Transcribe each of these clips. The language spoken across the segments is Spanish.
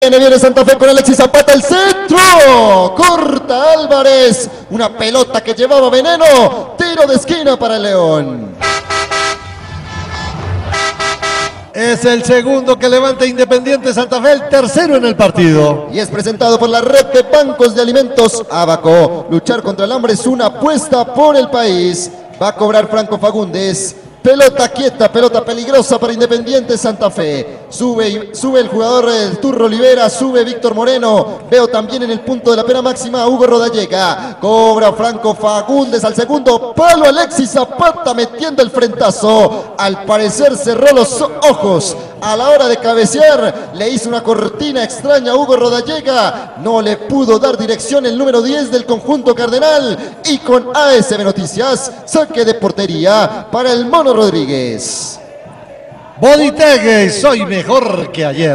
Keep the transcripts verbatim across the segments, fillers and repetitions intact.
Viene, viene Santa Fe con Alexis Zapata, el centro, corta Álvarez, una pelota que llevaba veneno, tiro de esquina para el León. Es el segundo que levanta Independiente Santa Fe, el tercero en el partido. Y es presentado por la red de bancos de alimentos Abaco. Luchar contra el hambre es una apuesta por el país. Va a cobrar Franco Fagundes. Pelota quieta, pelota peligrosa para Independiente Santa Fe. Sube, sube el jugador el Turro Olivera, sube Víctor Moreno. Veo también en el punto de la pena máxima a Hugo Rodallega. Cobra Franco Fagundes al segundo palo. Alexis Zapata metiendo el frentazo. Al parecer cerró los ojos a la hora de cabecear. Le hizo una cortina extraña a Hugo Rodallega. No le pudo dar dirección el número diez del conjunto cardenal. Y con A S B Noticias, saque de portería para el Mono Rodríguez. Boditegue, soy mejor que ayer.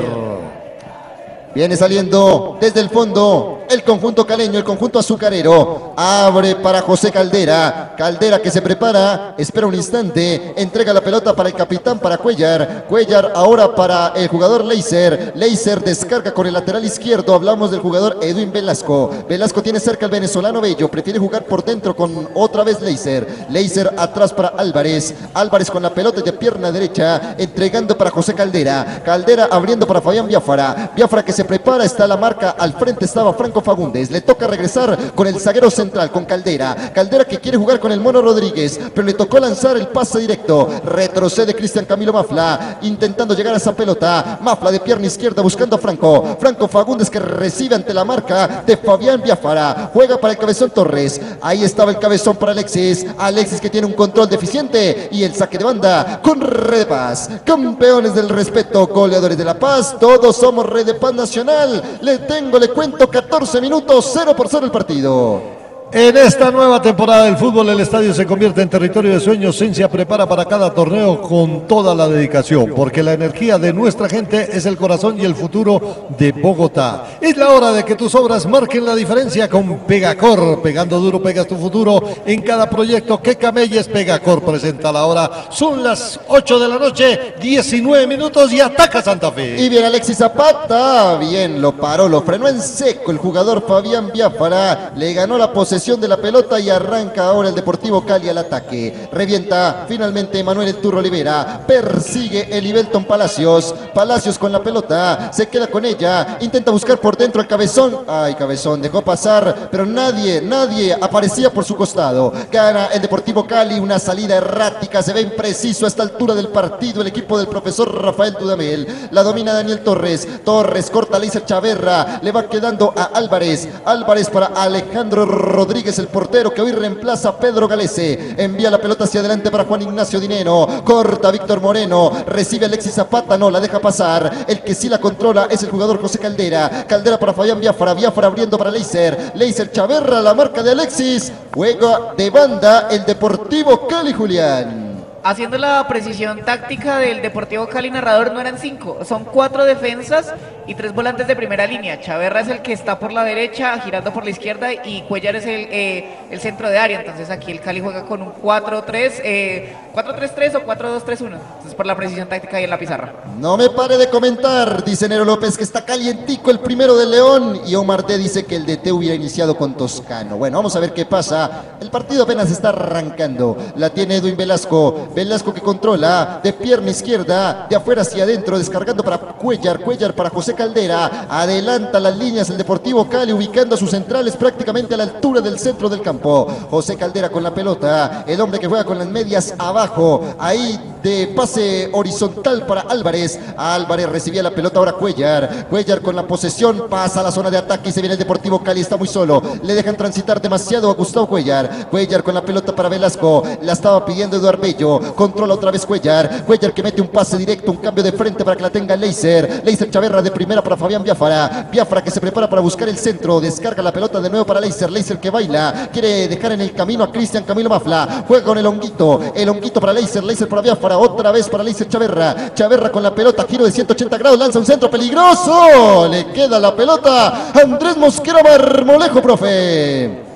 Viene saliendo desde el fondo el conjunto caleño, el conjunto azucarero. Abre para José Caldera. Caldera que se prepara, espera un instante, entrega la pelota para el capitán, para Cuellar. Cuellar ahora para el jugador Leiser. Leiser descarga con el lateral izquierdo. Hablamos del jugador Edwin Velasco. Velasco tiene cerca al venezolano Bello. Prefiere jugar por dentro con otra vez Leiser. Leiser atrás para Álvarez. Álvarez con la pelota de pierna derecha, entregando para José Caldera. Caldera abriendo para Fabián Biafara. Biafara que se prepara, está la marca, al frente estaba Franco Fagundes, le toca regresar con el zaguero central, con Caldera, Caldera que quiere jugar con el Mono Rodríguez, pero le tocó lanzar el pase directo, retrocede Cristian Camilo Mafla, intentando llegar a esa pelota, Mafla de pierna izquierda buscando a Franco, Franco Fagundes que recibe ante la marca de Fabián Biafara, juega para el Cabezón Torres, ahí estaba el cabezón para Alexis, Alexis que tiene un control deficiente, y el saque de banda con Red de Paz, campeones del respeto, goleadores de La Paz, todos somos Red de Paz Nacional. Le tengo, le cuento catorce minutos, cero por cero el partido. En esta nueva temporada del fútbol, el estadio se convierte en territorio de sueños. Cincia prepara para cada torneo con toda la dedicación, porque la energía de nuestra gente es el corazón y el futuro de Bogotá. Es la hora de que tus obras marquen la diferencia con Pegacor. Pegando duro, pegas tu futuro en cada proyecto que camelles. Pegacor presenta la hora. Son las ocho de la noche, diecinueve minutos y ataca Santa Fe. Y bien Alexis Zapata, bien, lo paró, lo frenó en seco el jugador Fabián Biafara. Le ganó la posesión de la pelota y arranca ahora el Deportivo Cali al ataque. Revienta finalmente Manuel El Turro Olivera. Persigue el Ibelton Palacios. Palacios con la pelota. Se queda con ella. Intenta buscar por dentro al Cabezón. Ay, Cabezón dejó pasar, pero nadie, nadie aparecía por su costado. Gana el Deportivo Cali. Una salida errática. Se ve impreciso a esta altura del partido el equipo del profesor Rafael Dudamel. La domina Daniel Torres. Torres corta a Leiser Chaverra. Le va quedando a Álvarez. Álvarez para Alejandro Rodríguez. Rodríguez, el portero que hoy reemplaza a Pedro Galese. Envía la pelota hacia adelante para Juan Ignacio Dineno. Corta Víctor Moreno. Recibe Alexis Zapata. No la deja pasar. El que sí la controla es el jugador José Caldera. Caldera para Fabián Biafara. Biafara abriendo para Leiser. Leiser Chaverra. La marca de Alexis. Juega de banda el Deportivo Cali, Julián. Haciendo la precisión táctica del Deportivo Cali, narrador, no eran cinco, son cuatro defensas y tres volantes de primera línea. Chaverra es el que está por la derecha, girando por la izquierda, y Cuellar es el, eh, el centro de área. Entonces aquí el Cali juega con un cuatro tres, eh, cuatro tres tres o cuatro dos tres uno. Entonces por la precisión táctica ahí en la pizarra. No me pare de comentar, dice Nero López, que está calientico el primero de León, y Omar D dice que el D T hubiera iniciado con Toscano. Bueno, vamos a ver qué pasa. El partido apenas está arrancando. La tiene Edwin Velasco. Velasco que controla de pierna izquierda, de afuera hacia adentro, descargando para Cuellar, Cuellar para José Caldera, adelanta las líneas el Deportivo Cali, ubicando a sus centrales prácticamente a la altura del centro del campo. José Caldera con la pelota, el hombre que juega con las medias abajo, ahí de pase horizontal para Álvarez. Álvarez recibía la pelota, ahora Cuellar, Cuellar con la posesión, pasa a la zona de ataque y se viene el Deportivo Cali, está muy solo, le dejan transitar demasiado a Gustavo Cuellar, Cuellar con la pelota para Velasco, la estaba pidiendo Eduardo Bello. Controla otra vez Cuellar. Cuellar que mete un pase directo, un cambio de frente para que la tenga Leiser. Leiser Chaverra de primera para Fabián Biafara. Biafara que se prepara para buscar el centro. Descarga la pelota de nuevo para Leiser. Leiser que baila. Quiere dejar en el camino a Cristian Camilo Mafla. Juega con el honguito. El honguito para Leiser. Leiser para Biafara. Otra vez para Leiser Chaverra. Chaverra con la pelota. Giro de ciento ochenta grados. Lanza un centro peligroso. Le queda la pelota a Andrés Mosquera Marmolejo, profe.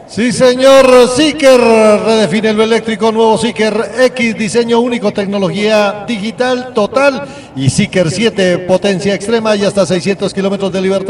Sí, señor. Zeekr redefine lo eléctrico. Nuevo Zeekr X, diseño único, tecnología digital total. Y Zeekr siete, potencia extrema y hasta seiscientos kilómetros de libertad.